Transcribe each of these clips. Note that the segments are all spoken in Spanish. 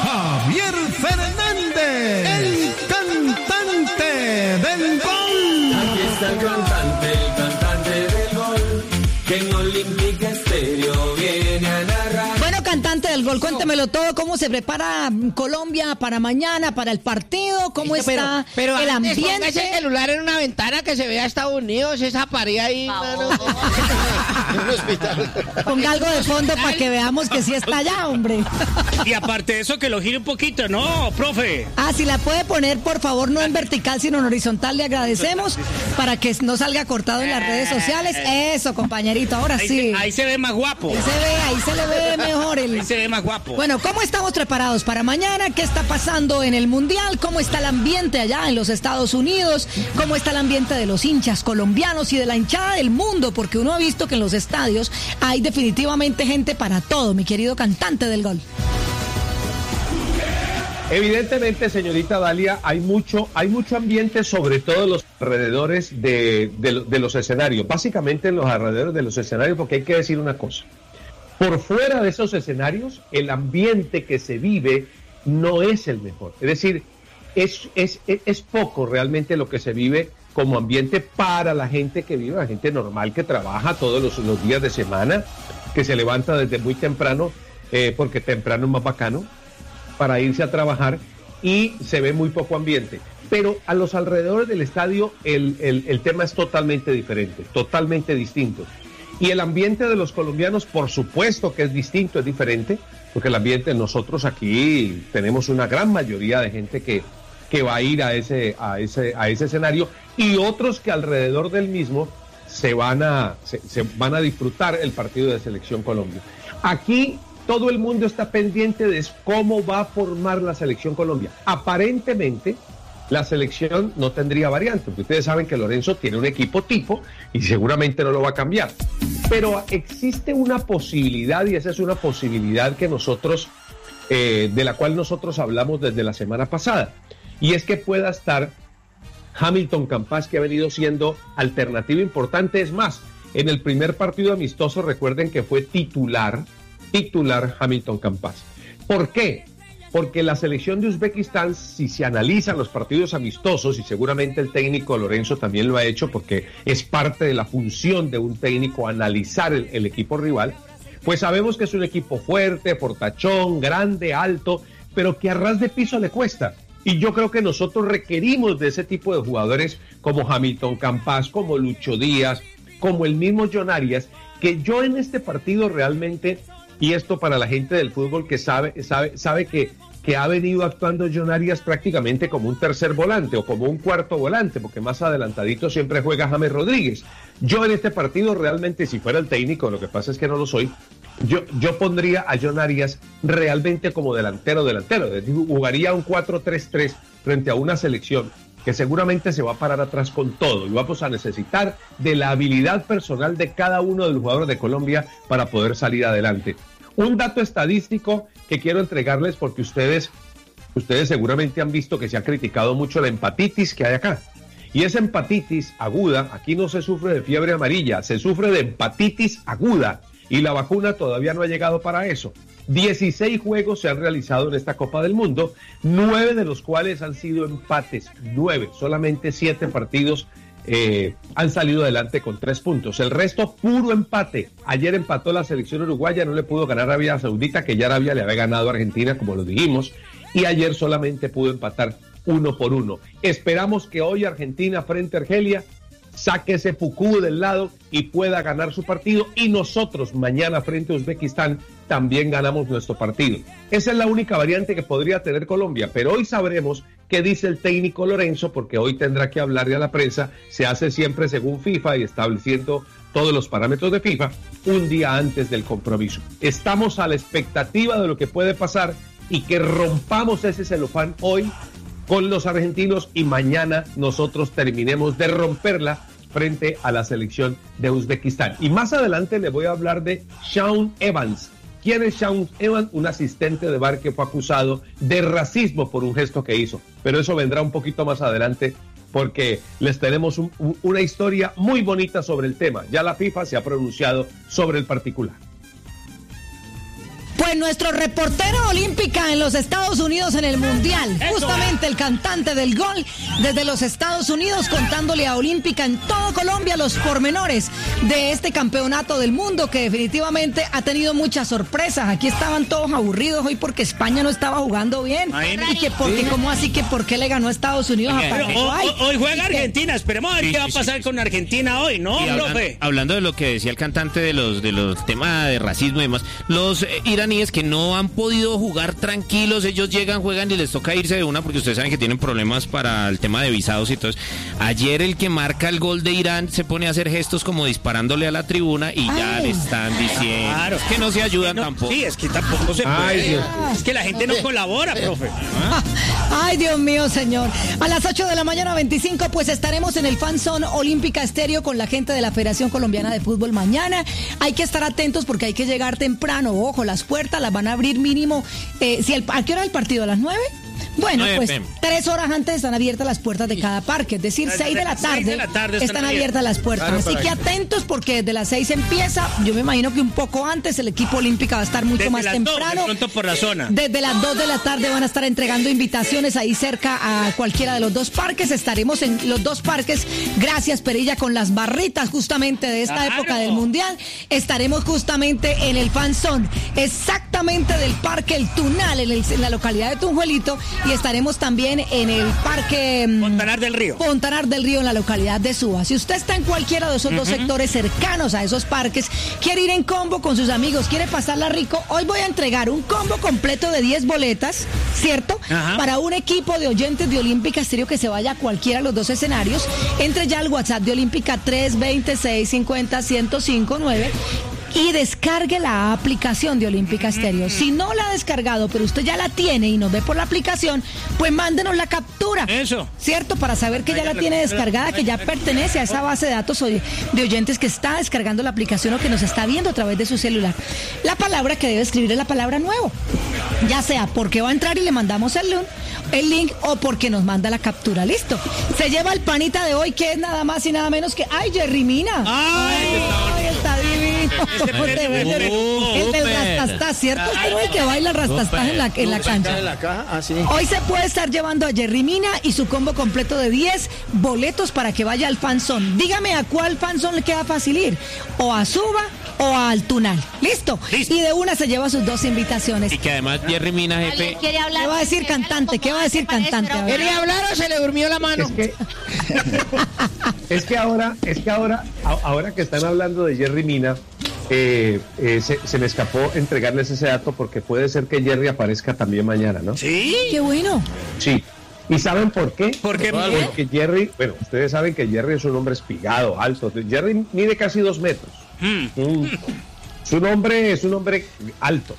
Javier Fernández, el cantante del gol. Aquí está el cantante del gol, que en Olímpica Estéreo viene a narrar. Bueno, cantante del gol, cuéntemelo todo, cómo se prepara Colombia para mañana, para el partido, cómo está pero el antes ambiente. ponga ese celular en una ventana que se vea Estados Unidos, esa pared ahí, mano. Ponga algo de fondo para que veamos que sí está allá, hombre. Y aparte de eso, que lo gire un poquito, ¿no, profe? Ah, si la puede poner, por favor, no en vertical, sino en horizontal, le agradecemos, para que no salga cortado en las redes sociales. Eso, compañerito, ahora sí. Ahí se ve más guapo. Ahí se le ve mejor. Ahí se ve más guapo. Bueno, ¿cómo estamos preparados para mañana? ¿Qué está pasando en el Mundial? ¿Cómo está el ambiente allá en los Estados Unidos? ¿Cómo está el ambiente de los hinchas colombianos y de la hinchada del mundo? Porque uno ha visto que en los estadios hay definitivamente gente para todo, mi querido cantante del gol. Evidentemente, señorita Dalia, hay mucho ambiente, sobre todo en los alrededores de los escenarios, básicamente en los alrededores de los escenarios, porque hay que decir una cosa. Por fuera de esos escenarios, el ambiente que se vive no es el mejor. Es decir, es poco realmente lo que se vive como ambiente para la gente que vive, la gente normal que trabaja todos los días de semana, que se levanta desde muy temprano, porque temprano es más bacano, para irse a trabajar, y se ve muy poco ambiente. Pero a los alrededores del estadio el tema es totalmente diferente, totalmente distinto. Y el ambiente de los colombianos, por supuesto que es distinto, es diferente, porque el ambiente, nosotros aquí tenemos una gran mayoría de gente que va a ir a ese escenario, y otros que alrededor del mismo se van a disfrutar el partido de Selección Colombia. Aquí todo el mundo está pendiente de cómo va a formar la Selección Colombia. Aparentemente, la selección no tendría variante, porque ustedes saben que Lorenzo tiene un equipo tipo y seguramente no lo va a cambiar. Pero existe una posibilidad, y esa es una posibilidad que nosotros, de la cual nosotros hablamos desde la semana pasada, y es que pueda estar Hamilton Campas, que ha venido siendo alternativa importante. Es más, en el primer partido amistoso, recuerden que fue titular Hamilton Campas. ¿Por qué? Porque la selección de Uzbekistán, si se analizan los partidos amistosos, y seguramente el técnico Lorenzo también lo ha hecho, porque es parte de la función de un técnico analizar el equipo rival, pues sabemos que es un equipo fuerte, fortachón, grande, alto, pero que a ras de piso le cuesta. Y yo creo que nosotros requerimos de ese tipo de jugadores como Hamilton Campas, como Lucho Díaz, como el mismo John Arias, que yo en este partido realmente, y esto para la gente del fútbol que sabe que ha venido actuando John Arias prácticamente como un tercer volante o como un cuarto volante, porque más adelantadito siempre juega James Rodríguez. Yo en este partido realmente, si fuera el técnico, lo que pasa es que no lo soy, yo pondría a John Arias realmente como delantero, jugaría un 4-3-3 frente a una selección que seguramente se va a parar atrás con todo, y vamos a necesitar de la habilidad personal de cada uno de los jugadores de Colombia para poder salir adelante. Un dato estadístico que quiero entregarles, porque ustedes seguramente han visto que se ha criticado mucho la empatitis que hay acá. Y esa empatitis aguda, aquí no se sufre de fiebre amarilla, se sufre de empatitis aguda, y la vacuna todavía no ha llegado para eso. 16 juegos se han realizado en esta Copa del Mundo, 9 de los cuales han sido empates, 9, solamente 7 partidos han salido adelante con 3 puntos. El resto, puro empate. Ayer empató la selección uruguaya, no le pudo ganar a Arabia Saudita, que ya Arabia le había ganado a Argentina, como lo dijimos, y ayer solamente pudo empatar 1-1. Esperamos que hoy Argentina frente a Argelia saque ese pucú del lado y pueda ganar su partido, y nosotros mañana frente a Uzbekistán también ganamos nuestro partido. Esa es la única variante que podría tener Colombia, pero hoy sabremos qué dice el técnico Lorenzo, porque hoy tendrá que hablarle a la prensa. Se hace siempre según FIFA y estableciendo todos los parámetros de FIFA un día antes del compromiso. Estamos a la expectativa de lo que puede pasar y que rompamos ese celofán hoy con los argentinos, y mañana nosotros terminemos de romperla frente a la selección de Uzbekistán. Y más adelante le voy a hablar de Shawn Evans. ¿Quién es Shawn Evans? Un asistente de bar que fue acusado de racismo por un gesto que hizo. Pero eso vendrá un poquito más adelante, porque les tenemos una historia muy bonita sobre el tema. Ya la FIFA se ha pronunciado sobre el particular. Pues nuestro reportero olímpica en los los Estados Unidos en el Mundial. Justamente el cantante del gol desde los Estados Unidos contándole a Olímpica en todo Colombia los pormenores de este campeonato del mundo que definitivamente ha tenido muchas sorpresas. Aquí estaban todos aburridos hoy porque España no estaba jugando bien. Y que porque, ¿cómo así que por qué le ganó a Estados Unidos a Paraguay? Hoy juega Argentina, esperemos a ver qué va a pasar con Argentina hoy, ¿no, profe? Hablando de lo que decía el cantante de los temas de racismo y demás, los iraníes que no han podido jugar tranquilos, ellos llegan, juegan y les toca irse de una porque ustedes saben que tienen problemas para el tema de visados y todo eso. Ayer el que marca el gol de Irán se pone a hacer gestos como disparándole a la tribuna y ya le están diciendo que no se ayudan tampoco. Sí, es que tampoco se puede. Es que la gente no colabora, profe. Ay, Dios mío, señor. A las 8 de la mañana 25, pues estaremos en el Fan Zone Olímpica Estéreo con la gente de la Federación Colombiana de Fútbol mañana. Hay que estar atentos porque hay que llegar temprano. Ojo, las puertas las van a abrir mínimo. ¿A qué hora el partido? ¿A las 9? Bueno, pues 3 horas antes están abiertas las puertas de cada parque, es decir, 6 de la tarde están abiertas las puertas. Así que atentos porque desde las 6 empieza, yo me imagino que un poco antes el equipo Olímpica va a estar mucho más temprano. De pronto por la zona. Desde las 2 de la tarde van a estar entregando invitaciones ahí cerca a cualquiera de los dos parques. Estaremos en los dos parques, gracias Perilla, con las barritas justamente de esta época del Mundial. Estaremos justamente en el Fan Zone, exactamente del Parque El Tunal, en la localidad de Tunjuelito. Y estaremos también en el Parque Fontanar del Río. Fontanar del Río, en la localidad de Suba. Si usted está en cualquiera de esos dos sectores cercanos a esos parques, quiere ir en combo con sus amigos, quiere pasarla rico, hoy voy a entregar un combo completo de 10 boletas, ¿cierto? Para un equipo de oyentes de Olímpica Estéreo que se vaya a cualquiera de los dos escenarios. Entre ya al WhatsApp de Olímpica 326-50-1059 y descargue la aplicación de Olímpica Estéreo. Si no la ha descargado, pero usted ya la tiene y nos ve por la aplicación, pues mándenos la captura. Eso. ¿Cierto? Para saber que ya la tiene descargada, que ya pertenece a esa base de datos de oyentes que está descargando la aplicación o que nos está viendo a través de su celular. La palabra que debe escribir es la palabra nuevo. Ya sea porque va a entrar y le mandamos el link o porque nos manda la captura. Listo. Se lleva el panita de hoy, que es nada más y nada menos que Jerry Mina. ¡Ay! Está divino. El del rastastas, ¿cierto? Este no es el que baila rastastas en la cancha. Hoy se puede estar llevando a Jerry Mina y su combo completo de 10 boletos para que vaya al Fan Zone. Dígame a cuál Fan Zone le queda fácil ir. O a Suba o al Tunal. ¿Listo? Y de una se lleva sus 2 invitaciones. Y que además Jerry Mina, jefe. ¿Qué va a decir cantante? ¿Qué va a decir cantante? ¿Quería hablar o se le durmió la mano? Es que ahora que están hablando de Jerry Mina, se me escapó entregarles ese dato porque puede ser que Jerry aparezca también mañana, ¿no? Sí. Qué bueno. Sí. ¿Y saben por qué? Porque Jerry, bueno, ustedes saben que Jerry es un hombre espigado, alto. Jerry mide casi 2 metros. Es un hombre alto.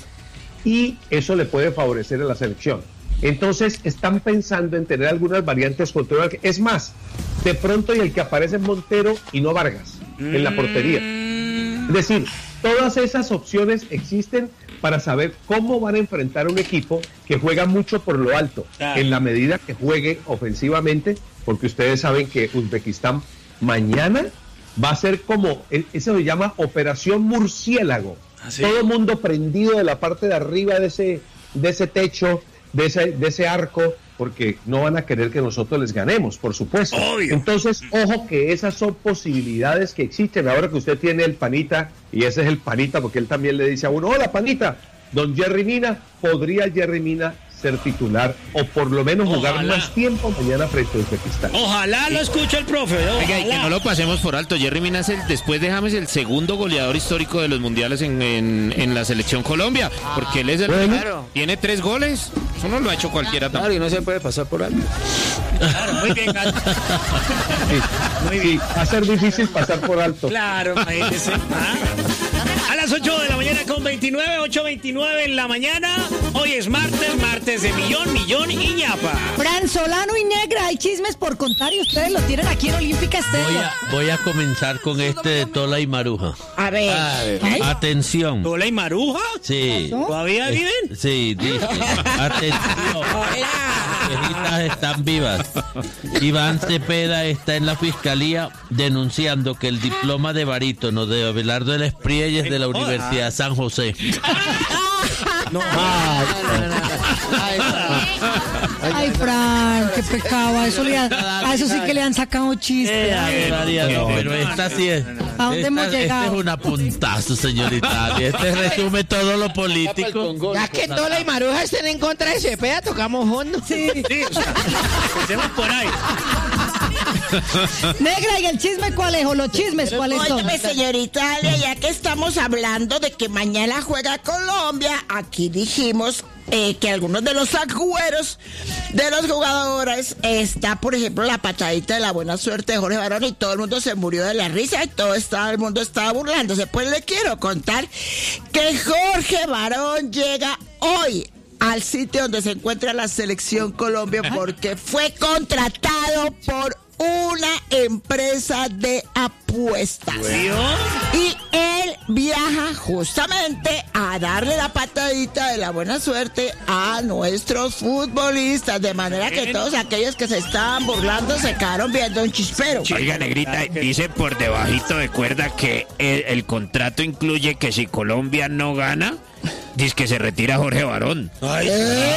Y eso le puede favorecer a la selección. Entonces están pensando en tener algunas variantes contra. Es más, de pronto y el que aparece es Montero y no Vargas en la portería. Es decir, todas esas opciones existen para saber cómo van a enfrentar un equipo que juega mucho por lo alto, en la medida que juegue ofensivamente, porque ustedes saben que Uzbekistán mañana va a ser como, eso se llama Operación Murciélago. Todo el mundo prendido de la parte de arriba de ese techo, de ese arco, porque no van a querer que nosotros les ganemos, por supuesto. Obvio. Entonces, ojo que esas son posibilidades que existen. Ahora que usted tiene el panita, y ese es el panita, porque él también le dice a uno, hola panita, don Jerry Mina, ¿podría Jerry Mina ser titular o por lo menos jugar más tiempo mañana frente a Uzbekistán? Ojalá lo escuche el profe. Oiga, y que no lo pasemos por alto. Jerry Mina es después de James el segundo goleador histórico de los mundiales en la selección Colombia, porque él es el primero. Tiene 3 goles. Eso no lo ha hecho cualquiera tampoco. Claro, y no se puede pasar por alto. Claro, muy bien, Gato. Muy bien. Va a ser difícil pasar por alto. Claro, imagínese. A las 8 de la mañana con 29, 8:29 en la mañana. Hoy es martes de millón y ñapa. Fran Solano y Negra, hay chismes por contar y ustedes lo tienen aquí en Olímpica Estéreo. Voy a comenzar con este de Tola y Maruja. A ver. Atención. ¿Tola y Maruja? Sí. ¿Todavía viven? Sí, dice. Atención. Las viejitas están vivas. Iván Cepeda está en la fiscalía denunciando que el diploma de barítono de Abelardo de las Prielles de la Universidad San José. Fran, qué pecado. A eso sí que le han sacado chistes. María, no, pero esta sí es. ¿A dónde hemos Este llegado? es un apuntazo, señorita. Este resume todo lo político. Ya que Tola y Maruja estén en contra de Cepeda, tocamos hondo. Sí. Sí, o sea, empecemos por ahí. Negra, ¿y el chisme cuál es? ¿O los chismes cuáles son? Óyeme, señorita Ale, ya que estamos hablando de que mañana juega Colombia, aquí dijimos que algunos de los agüeros de los jugadores está, por ejemplo, la patadita de la buena suerte de Jorge Barón y todo el mundo se murió de la risa y todo el mundo estaba burlándose. Pues le quiero contar que Jorge Barón llega hoy al sitio donde se encuentra la selección Colombia porque fue contratado por una empresa de apuestas. Y él viaja justamente a darle la patadita de la buena suerte a nuestros futbolistas, de manera que todos aquellos que se estaban burlando se quedaron viendo un chispero. Oiga, Negrita, dice por debajito de cuerda que el contrato incluye que si Colombia no gana, dice que se retira Jorge Barón. Pues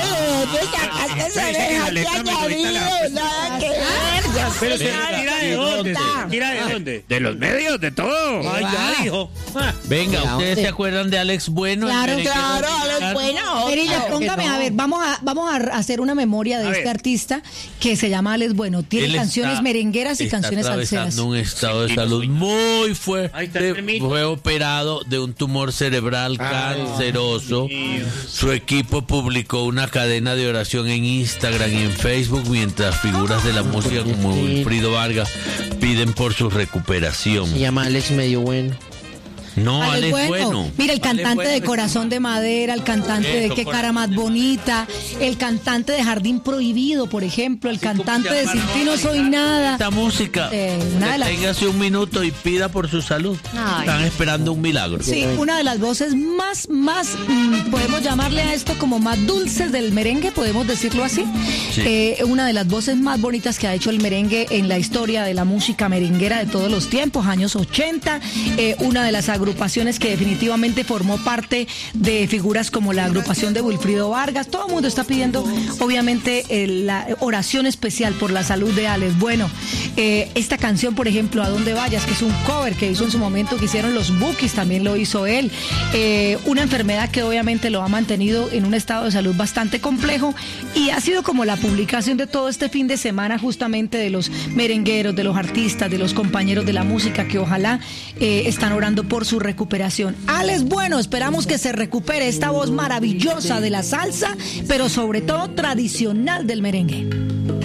sacaste semejante añadido, nada que ver. Pero se retira de dónde, ¿se retira de dónde? De los medios, de todo. Ay, ya dijo. Venga, ¿ustedes se acuerdan de Alex Bueno? Claro, Claro, bueno. Perilla, póngame, a ver, vamos a hacer una memoria de este artista que se llama Alex Bueno. Tiene Él canciones está- merengueras y está canciones salseras. atravesando un estado de salud muy Ahí está fuerte. enfermito. Fue operado de un tumor cerebral canceroso. Su equipo publicó una cadena de oración en Instagram y en Facebook mientras figuras de la música como Wilfrido Vargas piden por su recuperación. Se llama Alex Medio Bueno. No, Alex Alex Bueno. Mira, el Alex cantante Bueno de es- Corazón de Madera, el cantante de Eso, Qué cara más bonita, el cantante de Jardín Prohibido, por ejemplo, el cantante de Sin ti no soy nada. Esta música, una de las- deténgase un minuto y pida por su salud. Ay. Están esperando un milagro. Sí, una de las voces más, podemos llamarle a esto como más dulces del merengue, podemos decirlo así. Sí. Una de las voces más bonitas que ha hecho el merengue en la historia de la música merenguera de todos los tiempos, años 80. Una de las agrupaciones que definitivamente formó parte de figuras como la agrupación de Wilfrido Vargas. Todo el mundo está pidiendo, obviamente, la oración especial por la salud de Alex. Bueno, esta canción, por ejemplo, A Dónde Vayas, que es un cover que hizo en su momento, que hicieron los Bukis, también lo hizo él. Una enfermedad que obviamente lo ha mantenido en un estado de salud bastante complejo y ha sido como la publicación de todo este fin de semana justamente de los merengueros, de los artistas, de los compañeros de la música que ojalá están orando por su recuperación. Alex Bueno, esperamos que se recupere esta voz maravillosa de la salsa, pero sobre todo tradicional del merengue.